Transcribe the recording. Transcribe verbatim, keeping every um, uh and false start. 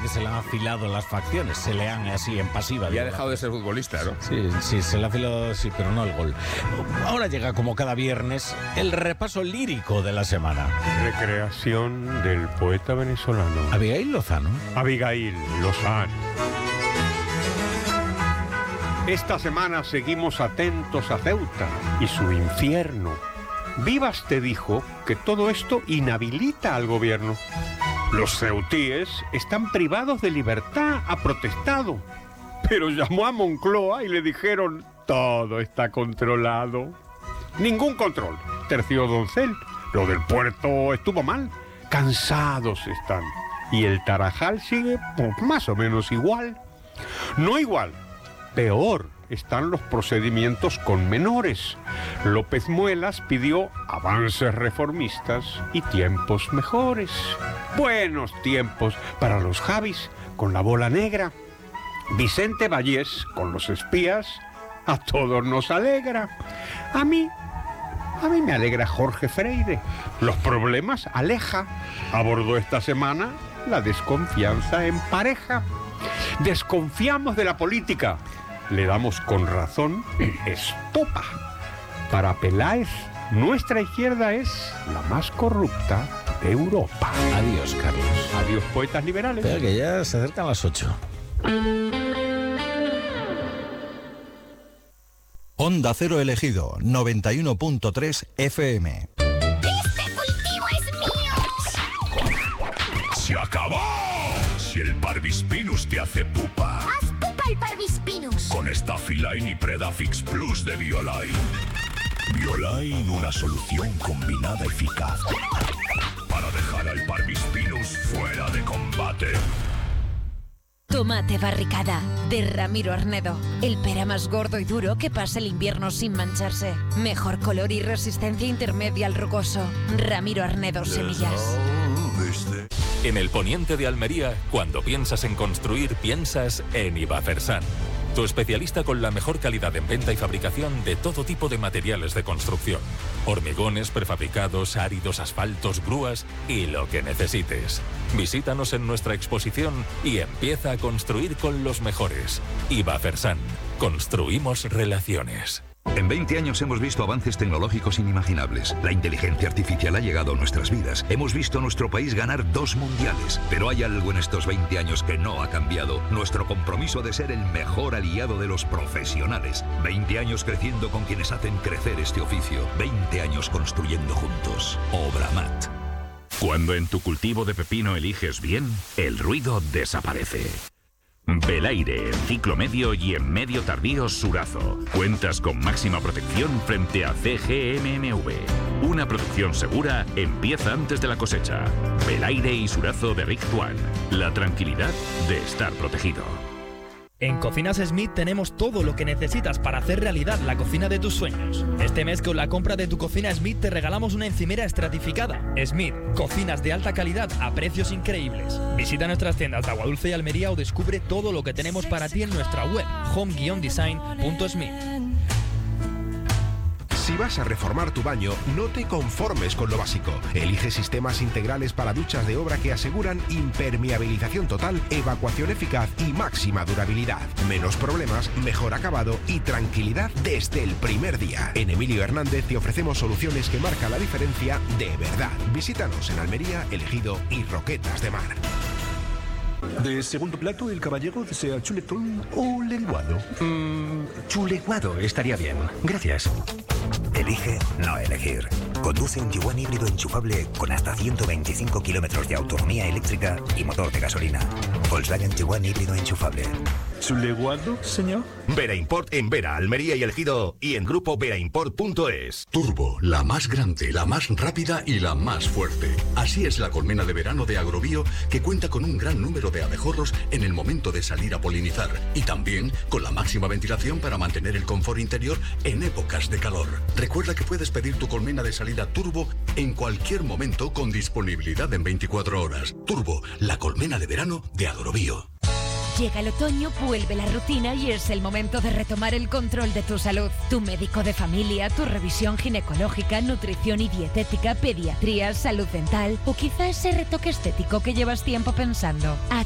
que se le han afilado las facciones, se le han así en pasiva. Y ha dejado de ser futbolista, ¿no? Sí, sí, se le ha afilado, sí, pero no el gol. Ahora llega, como cada viernes, el repaso lírico de la semana. Recreación del poeta venezolano Abigail Lozano. Abigail Lozano. Esta semana seguimos atentos a Ceuta y su infierno. Vivas te dijo que todo esto inhabilita al gobierno. Los ceutíes están privados de libertad, ha protestado. Pero llamó a Moncloa y le dijeron, todo está controlado. Ningún control, terció Doncel. Lo del puerto estuvo mal. Cansados están. Y el Tarajal sigue pues, más o menos igual. No igual. Peor están los procedimientos con menores. López Muelas pidió avances reformistas y tiempos mejores. Buenos tiempos para los Javis con la bola negra. Vicente Vallés con los espías. A todos nos alegra. A mí, a mí me alegra Jorge Freire. Los problemas aleja. Abordó esta semana la desconfianza en pareja. Desconfiamos de la política. Le damos con razón estopa. Para Peláez, nuestra izquierda es la más corrupta de Europa. Adiós, Carlos. Adiós, poetas liberales. Espera, que ya se acercan las ocho. Onda Cero Elegido, noventa y uno punto tres F M. ¡Este cultivo es mío! ¡Se acabó! Si el Parvispinus te hace pupa. ¡Haz pupa el Parvispinus! Con Staphyline y Predafix Plus de Bioline. Bioline, una solución combinada eficaz para dejar al Parvispinus fuera de combate. Tomate barricada, de Ramiro Arnedo. El pera más gordo y duro que pasa el invierno sin mancharse. Mejor color y resistencia intermedia al rugoso. Ramiro Arnedo Semillas. En el poniente de Almería, cuando piensas en construir, piensas en Ibafersan. Tu especialista con la mejor calidad en venta y fabricación de todo tipo de materiales de construcción. Hormigones, prefabricados, áridos, asfaltos, grúas y lo que necesites. Visítanos en nuestra exposición y empieza a construir con los mejores. Ibafersan. Construimos relaciones. En veinte años hemos visto avances tecnológicos inimaginables. La inteligencia artificial ha llegado a nuestras vidas. Hemos visto a nuestro país ganar dos mundiales. Pero hay algo en estos veinte años que no ha cambiado. Nuestro compromiso de ser el mejor aliado de los profesionales. veinte años creciendo con quienes hacen crecer este oficio. veinte años construyendo juntos. Obramat. Cuando en tu cultivo de pepino eliges bien, el ruido desaparece. Belaire, en ciclo medio y en medio tardío Surazo. Cuentas con máxima protección frente a C G M M V. Una producción segura empieza antes de la cosecha. Belaire y Surazo de Rick Tuan. La tranquilidad de estar protegido. En Cocinas Smith tenemos todo lo que necesitas para hacer realidad la cocina de tus sueños. Este mes con la compra de tu cocina Smith te regalamos una encimera estratificada. Smith, cocinas de alta calidad a precios increíbles. Visita nuestras tiendas de Aguadulce y Almería o descubre todo lo que tenemos para ti en nuestra web home guion design punto smith. Si vas a reformar tu baño, no te conformes con lo básico. Elige sistemas integrales para duchas de obra que aseguran impermeabilización total, evacuación eficaz y máxima durabilidad. Menos problemas, mejor acabado y tranquilidad desde el primer día. En Emilio Hernández te ofrecemos soluciones que marcan la diferencia de verdad. Visítanos en Almería, El Ejido y Roquetas de Mar. De segundo plato, el caballero desea chuletón o lenguado. Mm, chuleguado estaría bien. Gracias. Elige no elegir. Conduce un Tiguan híbrido enchufable con hasta ciento veinticinco kilómetros de autonomía eléctrica y motor de gasolina. Volkswagen Tiguan híbrido enchufable. ¿Chuleguado, señor? Vera Import en Vera, Almería y El Ejido y en grupo vera import punto es. Turbo, la más grande, la más rápida y la más fuerte. Así es la colmena de verano de Agrobio, que cuenta con un gran número de abejorros en el momento de salir a polinizar y también con la máxima ventilación para mantener el confort interior en épocas de calor. Recuerda que puedes pedir tu colmena de salida Turbo en cualquier momento con disponibilidad en veinticuatro horas. Turbo, la colmena de verano de Agrobio. Llega el otoño, vuelve la rutina y es el momento de retomar el control de tu salud. Tu médico de familia, tu revisión ginecológica, nutrición y dietética, pediatría, salud dental o quizá ese retoque estético que llevas tiempo pensando.